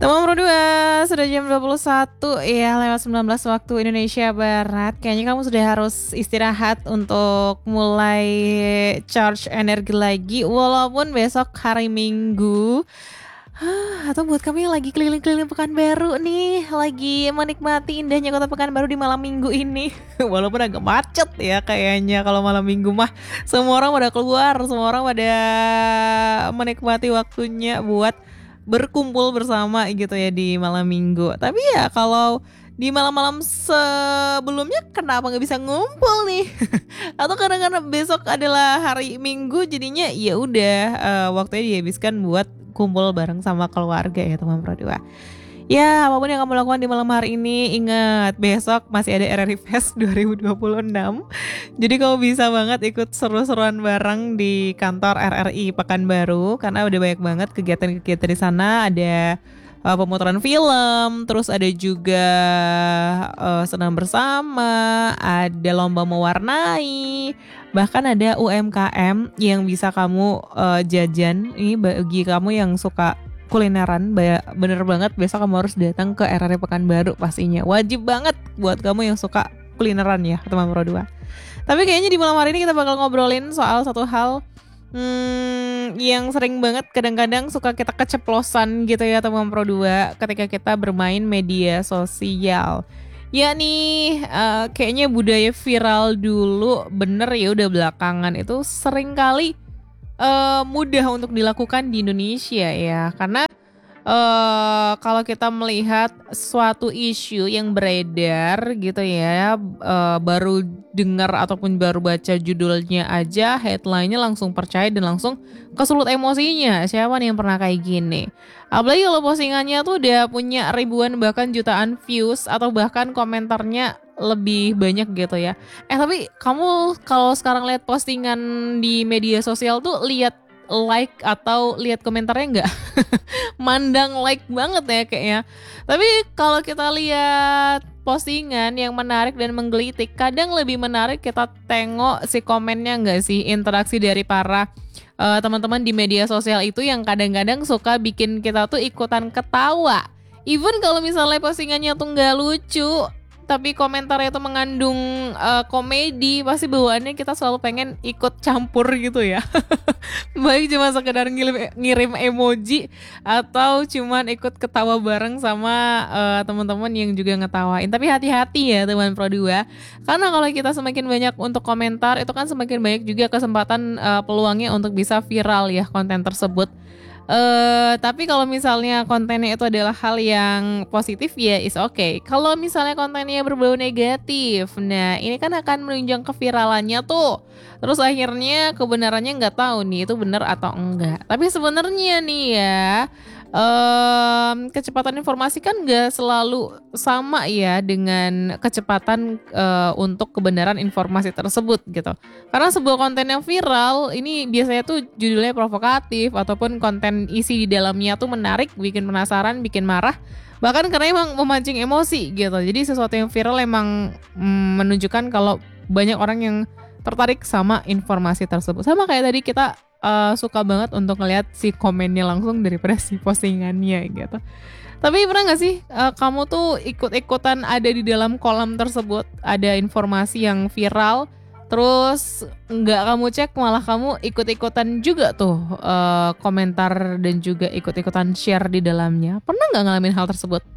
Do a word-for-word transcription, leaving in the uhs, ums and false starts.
Teman Pro dua, sudah jam dua puluh satu ya lewat sembilan belas waktu Indonesia Barat. Kayaknya kamu sudah harus istirahat untuk mulai charge energi lagi. Walaupun besok hari Minggu. Hah, atau buat kamu yang lagi keliling-keliling Pekanbaru nih, lagi menikmati indahnya kota Pekanbaru di malam minggu ini. Walaupun agak macet ya kayaknya kalau malam minggu mah. Semua orang pada keluar, semua orang pada menikmati waktunya buat berkumpul bersama gitu ya di malam minggu. Tapi ya kalau di malam-malam sebelumnya kenapa nggak bisa ngumpul nih? Atau karena-karena besok adalah hari Minggu jadinya ya udah uh, waktunya dihabiskan buat kumpul bareng sama keluarga ya teman Pro dua. Ya apapun yang kamu lakukan di malam hari ini, ingat besok masih ada R R I Fest dua ribu dua puluh enam. Jadi kamu bisa banget ikut seru-seruan bareng di kantor R R I Pekanbaru karena udah banyak banget kegiatan-kegiatan di sana. Ada uh, pemutaran film, terus ada juga uh, senam bersama, ada lomba mewarnai, bahkan ada U M K M yang bisa kamu uh, jajan. Ini bagi kamu yang suka kulineran, bener banget besok kamu harus datang ke R R I Pekanbaru pastinya. Wajib banget buat kamu yang suka kulineran ya teman Pro dua. Tapi kayaknya di malam hari ini kita bakal ngobrolin soal satu hal hmm, yang sering banget kadang-kadang suka kita keceplosan gitu ya teman Pro dua ketika kita bermain media sosial. Ya nih uh, kayaknya budaya viral dulu bener ya udah belakangan itu sering kali Uh, mudah untuk dilakukan di Indonesia ya, karena uh, kalau kita melihat suatu isu yang beredar gitu ya, uh, baru dengar ataupun baru baca judulnya aja, headline-nya langsung percaya dan langsung kesulut emosinya. Siapa nih yang pernah kayak gini? Apalagi kalau postingannya tuh udah punya ribuan bahkan jutaan views atau bahkan komentarnya lebih banyak gitu ya. Eh tapi kamu kalau sekarang lihat postingan di media sosial tuh lihat like atau lihat komentarnya nggak? Mandang like banget ya kayaknya. Tapi kalau kita lihat postingan yang menarik dan menggelitik, kadang lebih menarik kita tengok si komennya nggak sih, interaksi dari para uh, teman-teman di media sosial itu yang kadang-kadang suka bikin kita tuh ikutan ketawa. Even kalau misalnya postingannya tuh nggak lucu, tapi komentarnya itu mengandung uh, komedi, pasti bawaannya kita selalu pengen ikut campur gitu ya. Baik cuma sekedar ngirim, ngirim emoji atau cuman ikut ketawa bareng sama uh, teman-teman yang juga ngetawain. Tapi hati-hati ya teman Pro dua, karena kalau kita semakin banyak untuk komentar, itu kan semakin banyak juga kesempatan uh, peluangnya untuk bisa viral ya konten tersebut. Uh, tapi kalau misalnya kontennya itu adalah hal yang positif ya is okay. Kalau misalnya kontennya berbau negatif, nah ini kan akan menunjang keviralannya tuh. Terus akhirnya kebenarannya nggak tahu nih itu benar atau enggak. Tapi sebenarnya nih ya, um, kecepatan informasi kan nggak selalu sama ya dengan kecepatan uh, untuk kebenaran informasi tersebut gitu. Karena sebuah konten yang viral ini biasanya tuh judulnya provokatif ataupun konten isi di dalamnya tuh menarik, bikin penasaran, bikin marah, bahkan karena emang memancing emosi gitu. Jadi sesuatu yang viral emang mm, menunjukkan kalau banyak orang yang tertarik sama informasi tersebut. Sama kayak tadi kita uh, suka banget untuk ngeliat si komennya langsung daripada si postingannya gitu. Tapi pernah gak sih uh, kamu tuh ikut-ikutan ada di dalam kolam tersebut, ada informasi yang viral, terus nggak kamu cek malah kamu ikut-ikutan juga tuh uh, komentar dan juga ikut-ikutan share di dalamnya. Pernah nggak ngalamin hal tersebut?